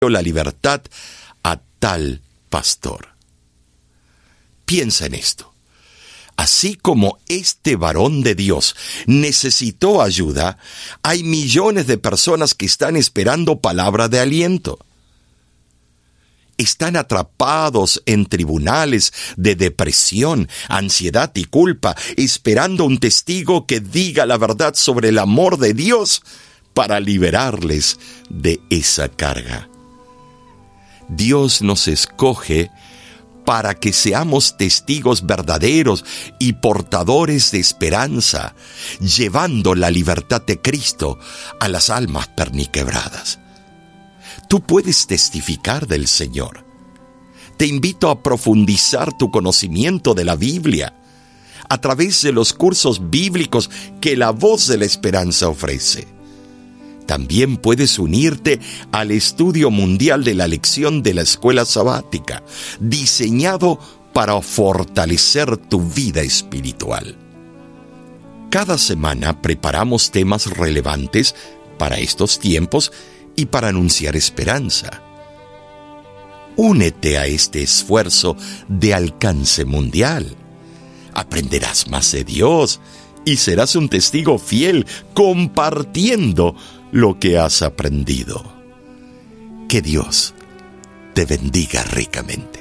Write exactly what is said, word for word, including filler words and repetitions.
la libertad a tal pastor. Piensa en esto. Así como este varón de Dios necesitó ayuda, hay millones de personas que están esperando palabra de aliento. Están atrapados en tribunales de depresión, ansiedad y culpa, esperando un testigo que diga la verdad sobre el amor de Dios para liberarles de esa carga. Dios nos escoge para que seamos testigos verdaderos y portadores de esperanza, llevando la libertad de Cristo a las almas perniquebradas. Tú puedes testificar del Señor. Te invito a profundizar tu conocimiento de la Biblia a través de los cursos bíblicos que la Voz de la Esperanza ofrece. También puedes unirte al estudio mundial de la lección de la escuela sabática, diseñado para fortalecer tu vida espiritual. Cada semana preparamos temas relevantes para estos tiempos y para anunciar esperanza. Únete a este esfuerzo de alcance mundial. Aprenderás más de Dios y serás un testigo fiel compartiendo lo que has aprendido. Que Dios te bendiga ricamente.